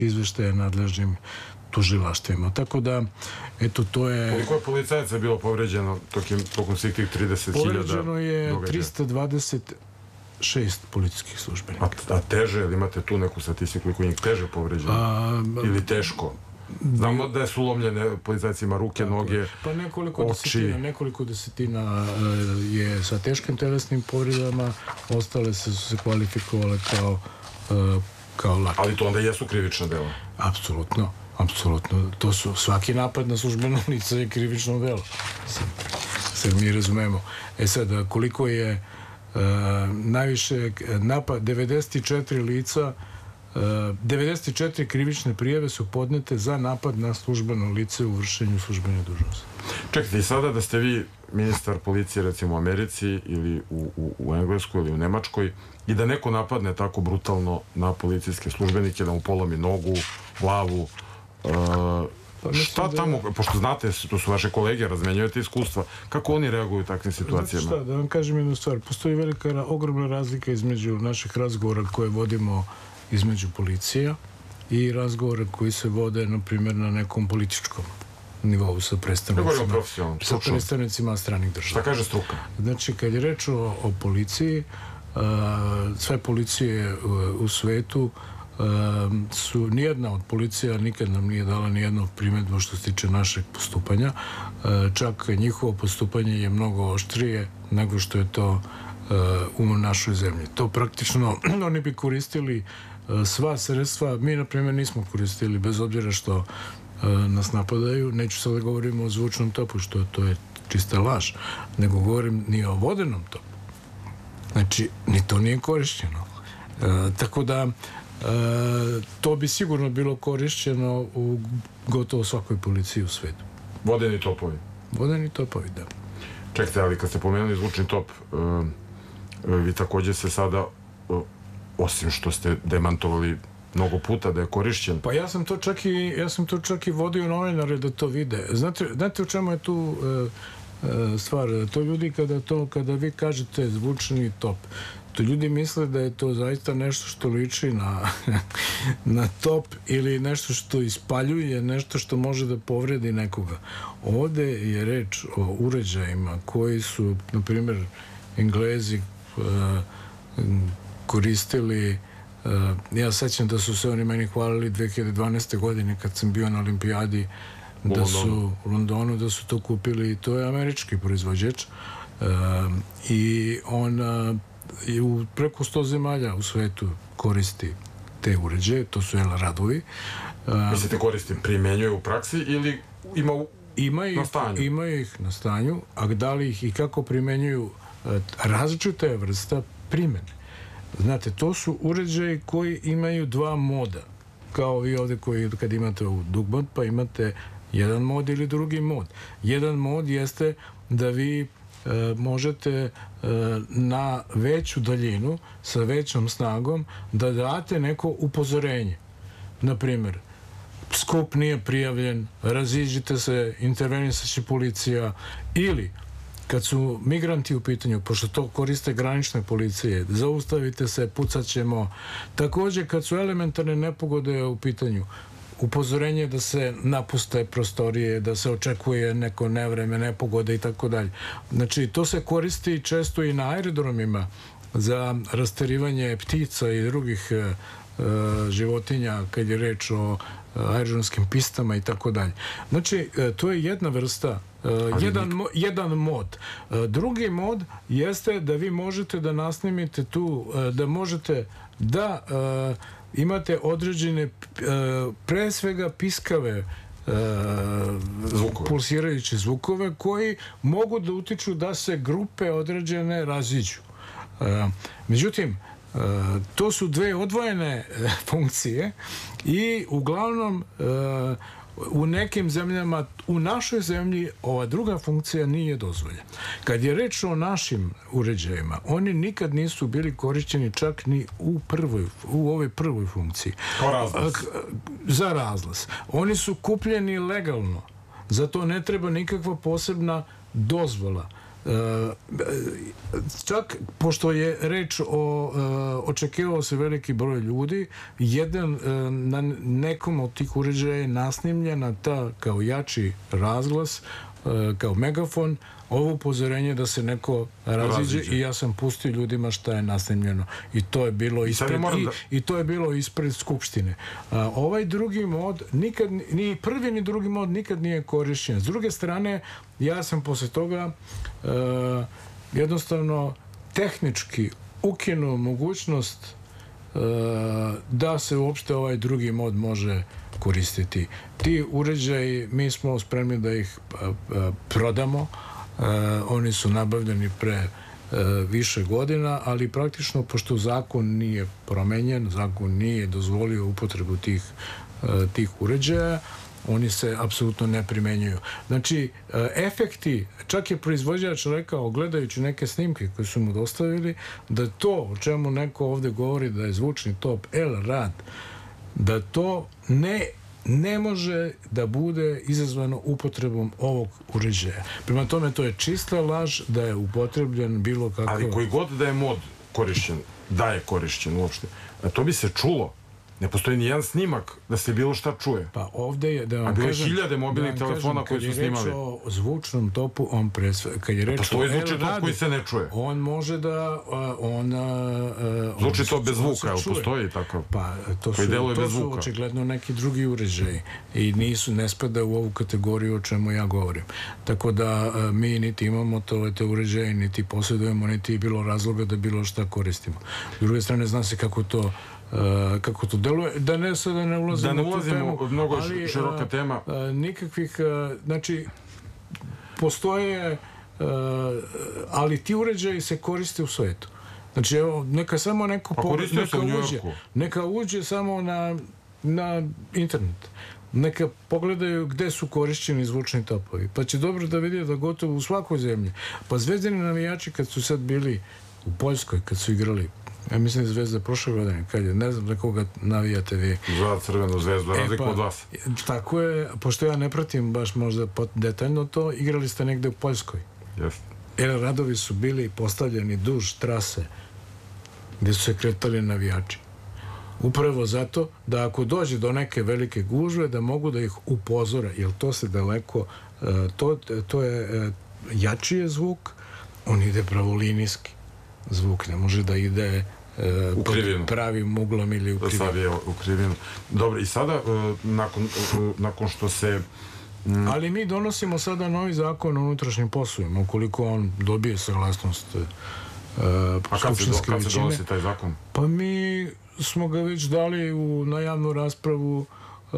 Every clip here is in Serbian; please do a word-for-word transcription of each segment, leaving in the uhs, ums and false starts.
izveštaje nadležnim tužilaštvima. Tako da, eto, to je... Koliko je policajaca bilo povređeno tokom svih tih trideset hiljada događaja? Povređeno je trista dvadeset šest policijskih službenika. A teže, ili imate tu neku statistiku koliko je njih teže povređeno? Ili teško? Znamo da su lomljene policajcima ruke, noge, pa nekoliko desetina, nekoliko desetina je sa teškim telesnim povredama, ostale su se kvalifikovale kao kao lake. Ali to onda jesu krivična dela? Apsolutno, apsolutno. To su, svaki napad na službeno lice je krivično delo. Sad mi razumemo. E sad, koliko je najviše napad, devedeset četiri lica, devedeset četiri krivične prijave su podnete za napad na službeno lice u vršenju službene dužnosti. Čekajte, i sada da ste vi ministar policije, recimo u Americi ili u Engleskoj ili u Nemačkoj, i da neko napadne tako brutalno na policijske službenike, da mu polomi nogu, glavu, šta tamo, pošto znate, to su vaše kolege, razmenjujete iskustva, kako oni reaguju u takvim situacijama? Znate šta, da vam kažem jednu stvar, postoji velika, ogromna razlika između naših razgovora koje vodimo između policija i razgovora koji se vode, na primjer, na nekom političkom nivou sa predstavnicima sa predstavnicima stranih država. Šta kaže struka? Znači, kad je reč o policiji, sve policije u svetu su, nijedna od policija nikad nam nije dala nijednu primjedbu što se tiče našeg postupanja, čak njihovo postupanje je mnogo oštrije nego što je to u našoj zemlji. To praktično oni bi koristili sva sredstva, mi na primjer nismo koristili, bez obzira što nas napadaju, neću sad da govorim o zvučnom topu, što to je čista laž, nego govorim ni o vodenom topu. Znači, ni to nije korišćeno. Tako da, to bi sigurno bilo korišćeno u gotovo svakoj policiji u svetu. Vodeni topovi? Vodeni topovi, da. Čekajte, ali kad ste pomenuli zvučni top, vi također se sada, osim što ste demantovali mnogo puta da je korišćen. Pa ja sam to čak i, ja sam to čak i vodio novinare da to vide. Znate, znate u čemu je tu stvar? To ljudi kada to, kada vi kažete zvučni top, to ljudi misle da je to zaista nešto što liči na, na top ili nešto što ispaljuje, nešto što može da povredi nekoga. Ovde je reč o uređajima koji su, na primjer, Englezi koristili. Ja sećam da su se oni meni hvalili dve hiljade dvanaeste. godine kad sam bio na olimpijadi da su u Londonu, da su to kupili, to je američki proizvođač i on u preko sto zemalja u svetu koristi te uređaje, to su radovi. Mislite koristi, primjenjuje u praksi ili ima na stanju? Ima ih na stanju, a da li ih i kako primjenjuju, različita je vrsta primjene. Znate, to su uređaji koji imaju dva moda, kao vi ovde koji kad imate u dugmad, pa imate jedan mod ili drugi mod. Jedan mod jeste da vi možete na veću daljinu sa većom snagom da date neko upozorenje. Naprimjer, skup nije prijavljen, raziđite se, intervenisaće policija, ili kad su migranti u pitanju, pošto to koriste granične policije, zaustavite se, pucat ćemo. Također, kad su elementarne nepogode u pitanju, upozorenje da se napuste prostorije, da se očekuje neko nevreme, nepogode i tako dalje. Znači, to se koristi često i na aerodromima za rasterivanje ptica i drugih životinja, kad je reč o aerodromskim pistama i tako dalje. Znači, to je jedna vrsta, jedan mod. Drugi mod jeste da vi možete da nasnimite tu, da možete da imate određene, pre svega piskave, pulsirajuće zvukove koji mogu da utiču da se grupe određene raziđu. Međutim, to su dve odvojene funkcije i uglavnom u nekim zemljama, u našoj zemlji ova druga funkcija nije dozvoljena. Kad je reč o našim uređajima, oni nikad nisu bili korišćeni čak ni u prvoj, u ovoj prvoj funkciji. Kao razlaz? Za razlaz. Oni su kupljeni legalno. Zato ne treba nikakva posebna dozvola. čak, pošto je reč o, očekivao se veliki broj ljudi, jedan na nekom od tih uređaja je nasnimljena ta kao jači razglas, kao megafon, ovo upozorenje da se neko raziđe, raziđe i ja sam pustio ljudima šta je nasnimljeno i to je bilo ispred i, da... i to je bilo ispred Skupštine. A, ovaj drugi mod nikad, ni prvi ni drugi mod nikad nije korišćen. S druge strane, ja sam posle toga a, jednostavno tehnički ukinuo mogućnost a, da se uopšte ovaj drugi mod može koristiti. Ti uređaji, mi smo spremni da ih a, a, prodamo. Uh, oni su nabavljeni pre uh, više godina, ali praktično, pošto zakon nije promenjen, zakon nije dozvolio upotrebu tih, uh, tih uređaja, oni se apsolutno ne primenjuju. Znači, uh, efekti, čak je proizvođač rekao, gledajući neke snimke koje su mu dostavili, da to, o čemu neko ovde govori da je zvučni top L rad, da to ne ne može da bude izazvano upotrebom ovog uređaja. Prema tome, to je čista laž da je upotrebljen bilo kako... Ali koji god da je mod korišćen, da je korišćen uopšte, to bi se čulo. Ne postoji ni jedan snimak da se bilo šta čuje. Pa ovde je, da vam kažem... A bilo kažem, je hiljade mobilnih da telefona koji su snimali. Kad je reč o zvučnom topu, on presve... Kad je reč postoji zvučni top koji se ne čuje. On može da... On, zvuči to bez zvuka, ali postoji takav? Pa, to su, to su očigledno neki drugi uređaji i nisu, ne spada u ovu kategoriju o čemu ja govorim. Tako da mi niti imamo to, te uređaje, niti posjedujemo, niti bilo razloga da bilo šta koristimo. S druge strane, zna se kako to Uh, kako to deluje, da ne sada ne ulazimo da ne ulazimo u mnogo ali, široka tema. Uh, nikakvih, uh, znači postoje uh, ali ti uređaji se koriste u svetu. Znači evo, neka samo neko pa pogled, neka uđe, neka uđe samo na, na internet. Neka pogledaju gde su korišćeni zvučni topovi. Pa će dobro da vidi da gotovo u svakoj zemlji. Pa Zvezdini navijači kad su sad bili u Poljskoj, kad su igrali, ja mislim da je Zvezda prošle godine, kad je, ne znam za koga navijate vi. Za Crvenu zvezdu, razliku od vas. Tako je, pošto ja ne pratim baš možda detaljno to, igrali ste negde u Poljskoj. Jeste. Jer radovi su bili postavljeni duž trase gde su se kretali navijači. Upravo zato da ako dođe do neke velike gužve, da mogu da ih upozore, jer to se daleko, to, to je jačiji zvuk, on ide pravolinijski. Zvuk ne može da ide e, pod pravim uglom ili u krivinu. U krivinu. Dobro, i sada, e, nakon, e, nakon što se... Mm, ali mi donosimo sada novi zakon o unutrašnjim poslovima, ukoliko on dobije saglasnost e, skupštinske većine. A kad se donosi taj zakon? Pa mi smo ga već dali u, na javnu raspravu, e,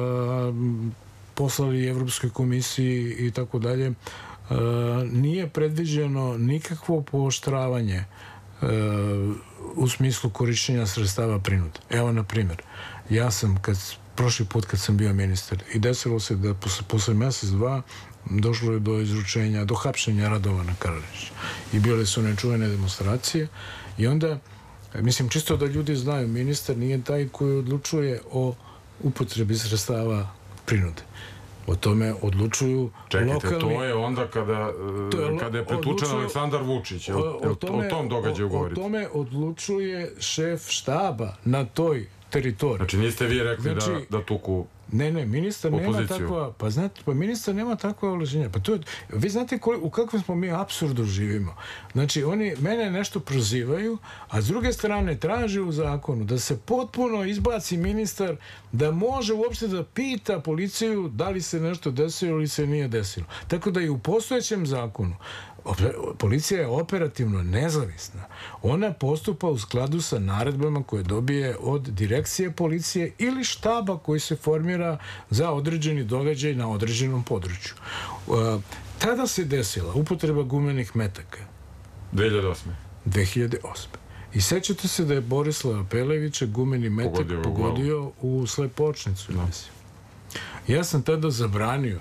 poslali Evropskoj komisiji i tako dalje. Uh, nije predviđeno nikakvo pooštravanje uh, u smislu korišćenja sredstava prinude. Evo, na primjer, ja sam kad, prošli put kad sam bio ministar i desilo se da posle, posle mjesec, dva došlo je do izručenja, do hapšenja Radovana Karadžića i bile su nečuvene demonstracije i onda, mislim, čisto da ljudi znaju, ministar nije taj koji odlučuje o upotrebi sredstava prinude. O tome odlučuju Čekajte, lokalni... Čekajte, to je onda kada je, kada je pretučen odlučuju, Aleksandar Vučić. O, o, tome, o tom događaju govorite. O tome odlučuje šef štaba na toj teritoriji. Znači niste vi rekli znači, da, da tuku Ne, ne, ministar opoziciju. nema takva... Pa znate, pa ministar nema takva ovlašćenja. Pa to je, vi znate koli, u kakvom smo mi apsurdu živimo. Znači, oni mene nešto prozivaju, a s druge strane traži u zakonu da se potpuno izbaci ministar da može uopšte da pita policiju da li se nešto desilo ili se nije desilo. Tako da i u postojećem zakonu policija je operativno nezavisna. Ona postupa u skladu sa naredbama koje dobije od direkcije policije ili štaba koji se formira za određeni događaj na određenom području. Tada se desila upotreba gumenih metaka. dve hiljade osme. dve hiljade osme. I sećate se da je Borislava Pelevića gumeni metak pogodio, pogodio u slepočnicu. No. Ja sam tada zabranio,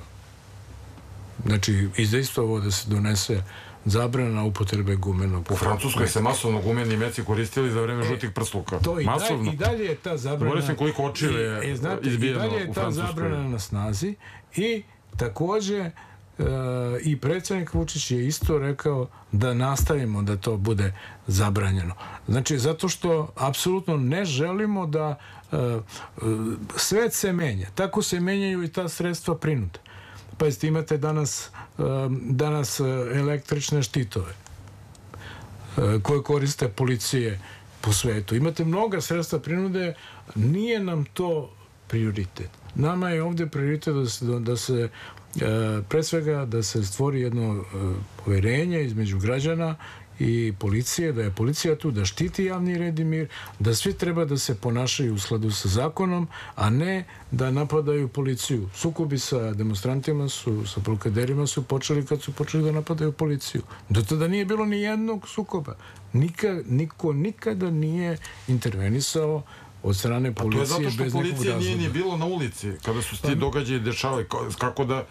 znači izdejstvovao da se donese zabrana upotrebe gumenog. U Francuskoj se masovno gumeni meci koristili za vreme žutih prsluka. To i, dalje, i dalje je ta zabrana... Govorio sam koliko očile je izbijeno u Francuskoj. I dalje je ta zabrana na snazi i takođe i predsjednik Vučić je isto rekao da nastavimo da to bude zabranjeno. Znači, zato što apsolutno ne želimo da svet se menja. Tako se menjaju i ta sredstva prinude. Pazite, imate danas, danas električne štitove koje koriste policije po svetu. Imate mnoga sredstva prinude, nije nam to prioritet. Nama je ovdje prioritet da se, da se pre svega da se stvori jedno poverenje između građana i policije, da je policija tu da štiti javni red i mir, da svi treba da se ponašaju u skladu sa zakonom, a ne da napadaju policiju. Sukobi sa demonstrantima su, sa blokaderima su počeli kad su počeli da napadaju policiju. Do tada nije bilo ni jednog sukoba. Nika, niko nikada nije intervenisao od strane policije bez nekog razloga. Pa to je zato što policije nije ni bilo na ulici kada su ti događaji dešavali. Kako da...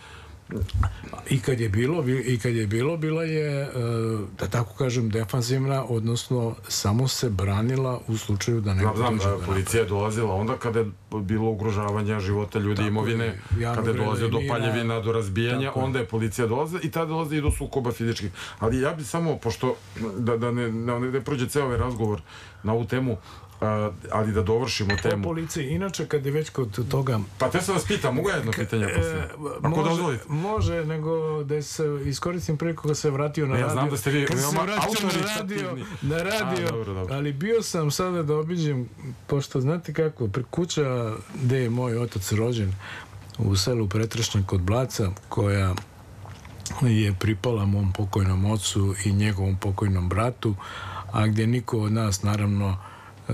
I kad je bilo, i kad je bilo, bila je, da tako kažem, defanzivna, odnosno samo se branila u slučaju da neko znam, dođe znam, da policija je dolazila onda kada je bilo ugrožavanja života ljudi i imovine, kada je dolazio do paljevina, do razbijanja, onda je policija dolazila i tada dolazi i do sukoba fizičkih. Ali ja bi samo, pošto, da, da ne, ne prođe ceo ovaj razgovor na ovu temu, Uh, ali da dovršimo temu. O policiji, inače kad je već kod toga... Pa te se vas pitam, mogu ja jedno pitanje poslije? Ako dozvolite. Može, nego da se iskoristim priliku kad se vratio na radio. Ja znam da ste vi veoma autoritativni. Na radio, ali bio sam sada da obiđem, pošto znate kako, kuća gde je moj otac rođen, u selu Pretrešnja kod Blaca, koja je pripala mom pokojnom ocu i njegovom pokojnom bratu, a gdje niko od nas, naravno, Uh,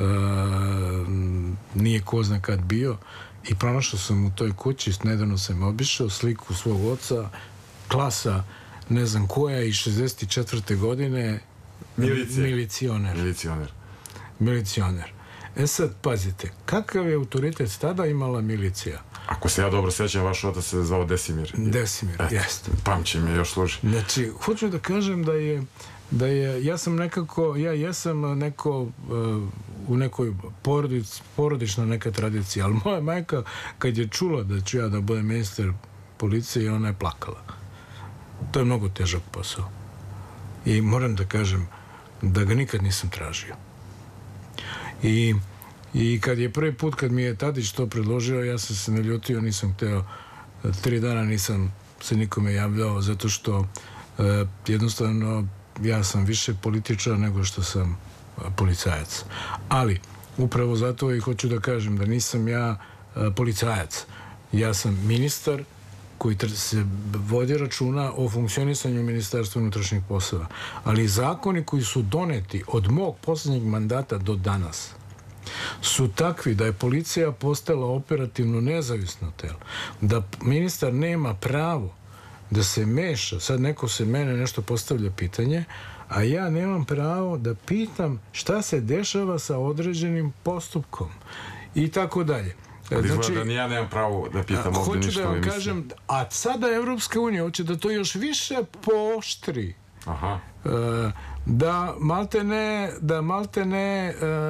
nije ko zna kad bio, i pronašao sam u toj kući, nedavno sam obišao sliku svog oca, klasa ne znam koja, iz šezdeset četvrte godine, Milicije. milicioner. Milicioner. Milicioner. E sad, pazite, kakav je autoritet tada imala milicija? Ako se ja dobro sećam, vaš otac se zvao Desimir. Desimir, jeste. Pamći mi još služi. Znači, hoću da kažem da je da je, ja sam nekako, ja jesam neko uh, u nekoj porodic, porodična neka tradicija, ali moja majka kad je čula da ću ja da budem ministar policije, ona je plakala. To je mnogo težak posao. I moram da kažem da ga nikad nisam tražio. I, i kad je prvi put, kad mi je Tadić to predložio, ja sam se naljutio, nisam hteo, tri dana nisam se nikome javljao, zato što uh, jednostavno ja sam više političar nego što sam policajac. Ali, upravo zato i hoću da kažem da nisam ja policajac. Ja sam ministar koji se vodi računa o funkcionisanju Ministarstva unutrašnjih poslova. Ali zakoni koji su doneti od mog posljednjeg mandata do danas su takvi da je policija postala operativno nezavisno telo. Da ministar nema pravo da se meša, sad neko se mene nešto postavlja pitanje, a ja nemam pravo da pitam šta se dešava sa određenim postupkom i tako dalje. Ali znači, da ni ja nemam pravo da pitam ovdje ništa. Hoću da vam kažem, a sada Evropska unija hoće da to još više pooštri. Aha. Da malte ne, da malte ne,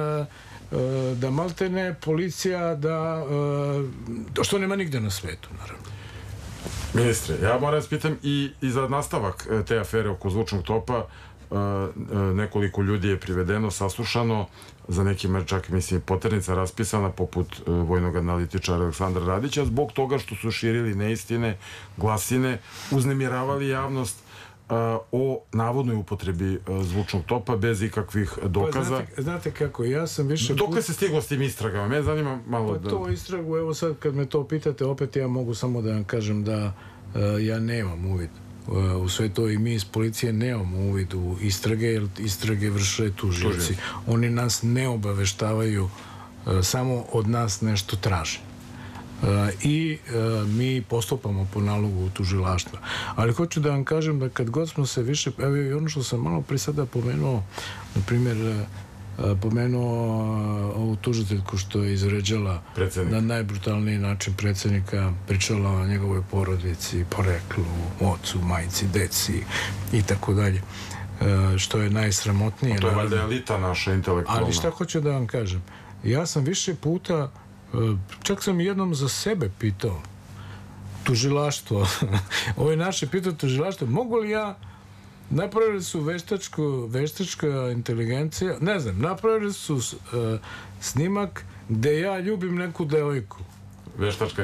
da malte ne policija, da, što nema nigde na svetu, naravno. Ministre, ja moram vas pitam i, i za nastavak te afere oko zvučnog topa, nekoliko ljudi je privedeno, saslušano, za nekima čak, mislim, poternica raspisana poput vojnog analitičara Aleksandra Radića, zbog toga što su širili neistine, glasine, uznemiravali javnost o navodnoj upotrebi zvučnog topa bez ikakvih dokaza. Pa, znate, znate kako, ja sam više... Dok se stiglo s tim istragama? Mene zanima malo... Pa da... to istragu, evo sad kad me to pitate, opet ja mogu samo da vam kažem da uh, ja nemam uvid uh, u sve to i mi iz policije nemamo uvid u istrage, jer istrage vrše tužioci. Oni nas ne obaveštavaju, uh, samo od nas nešto traže. Uh, i uh, mi postupamo po nalogu tužilaštva. Ali hoću da vam kažem da kad god smo se više, evo i ono što sam malo pre sada pomenuo, na primjer uh, pomenuo uh, ovu tužiteljku što je izvređala na najbrutalniji način predsjednika, pričala o njegovoj porodici, poreklu, ocu, majci, deci i tako dalje. Uh, što je najsramotnije. To je valjda elita naša intelektualna. Ali šta hoću da vam kažem? Ja sam više puta, čak sam jednom za sebe pitao, tužilaštvo. Ovo je naše pitao tužilaštvo. Mogu li ja, napravili su veštačko, veštačka inteligencija, ne znam, napravili su uh, snimak gde ja ljubim neku devojku. Veštačka